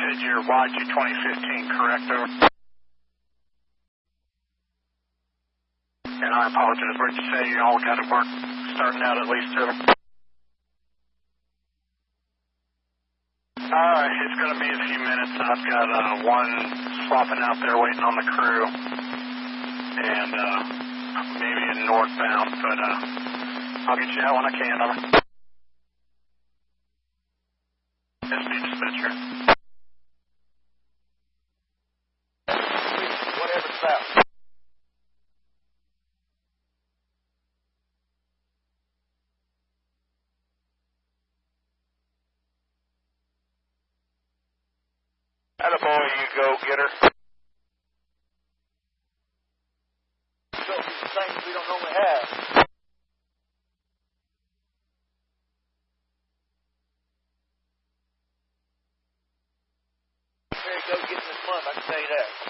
said you're YG 2015, correct, over? And I apologize, what did you say? You all got to work starting out at least, over? It's going to be a few minutes. I've got one swapping out there waiting on the crew. And maybe in northbound, but I'll get you out when I can, over. SB dispatcher. Whatever it's about. Attaboy, you go-getter. So these things we don't normally have. Very go getting this month, I can tell you that.